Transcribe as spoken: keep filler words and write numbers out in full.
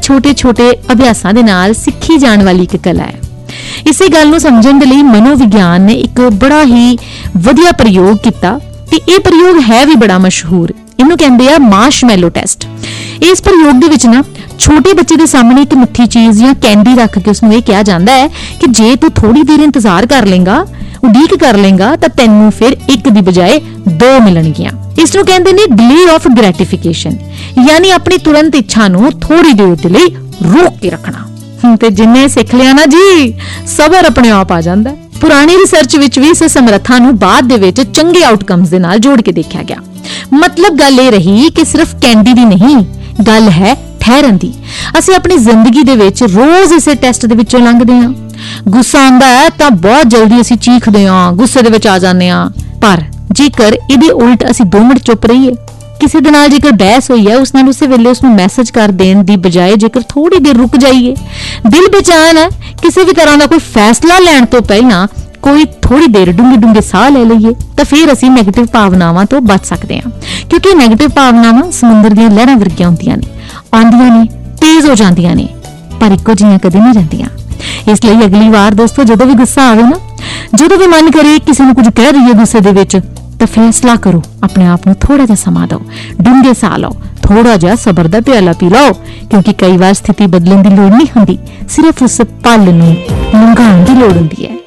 छोटे छोटे अभ्यासां दे नाल सिੱਖੀ जाण वाली एक कला है। इसे गल नूं समझण दे लई मनोविग्यान ने एक बड़ा ही वधिया प्रयोग कीता ते इह प्रयोग है भी बड़ा मशहूर। इहनूं कहंदे आ मार्शमैलो टेस्ट। इस प्रयोग दे विच ना छोटे बच्चे दे सामने एक मिठी चीज़ या कैंडी रख के उसनूं इह कहा जांदा है कि जे तू थोड़ी देर इंतजार कर लेंगा, उडीक कर लेंगा तां तैनूं फिर एक दी बजाए दो मिलणगियां। इसनूं कहंदे ने डिले ऑफ ग्रैटिफिकेशन, यानी अपनी तुरंत इच्छा नूं थोड़ी देर दे लई रोक के रखना। ते जिन्ने सिख लिया ना जी, सबर अपने आप आ जांदा है। पुरानी रिसर्च विच भी इस समर्था नूं बाद दे विच चंगे आउटकम्स दे नाल जोड़ के देखा गया। मतलब गल ये रही कि सिर्फ कैंडी दी नहीं, गल है ठहरन दी। असीं अपनी जिंदगी दे विच रोज इसे टेस्ट दे विचों लंघदे हां। गुस्सा आंदा है तां बहुत जल्दी असीं चीखदे हां, गुस्से दे विच आ जांदे हां। पर जेकर इहदे उल्ट असीं दो मिनट चुप रहीए, किसी दे नाल जेकर बहस होई है, उस नाल उसे वेले उसनूं मैसेज कर देण दी बजाए जेकर थोड़ी देर रुक जाइए, दिल बेचैन है, किसी भी तरह का कोई फैसला लैण तो पहलां कोई थोड़ी देर डूंगे डूंगे साह ले लईए, तो फिर असीं नैगेटिव भावनावां तो बच सकते हैं। क्योंकि नैगेटिव भावनावां समुंदर दीआं लहरां वर्गियां हुंदियां ने, आंदियां ने, तेज हो जांदियां ने, पर इक्को जिहियां कदे नहीं रहिंदियां। इसलिए अगली बार दोस्तों जदों भी गुस्सा आवे ना, जदों भी मन करे किसी नूं कुछ कह दईए गुस्से दे विच, तो फैसला करो, अपने आप नूं थोड़ा जिहा समा दो, डूंगे साह लो, थोड़ा जिहा सबर दा प्याला पी लो। क्योंकि कई बार स्थिति बदलण दी लोड़ नहीं हुंदी, सिर्फ उस पल नूं लंघाउण दी लोड़ हुंदी है।